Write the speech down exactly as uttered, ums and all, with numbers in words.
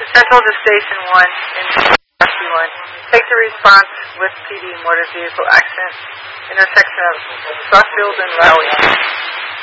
Central to Station one in Rescue one. Take the response with P D motor vehicle accident intersection of Southfield and Rowley.